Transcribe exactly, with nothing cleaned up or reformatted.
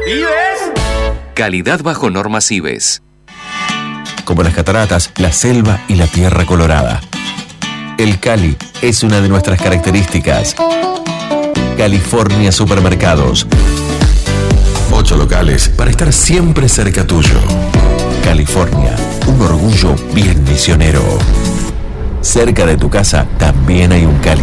¿Vives? Calidad bajo normas I B E S. Como las cataratas, la selva y la tierra colorada. El Cali es una de nuestras características. California Supermercados. Ocho locales para estar siempre cerca tuyo. California, un orgullo bien misionero. Cerca de tu casa también hay un Cali.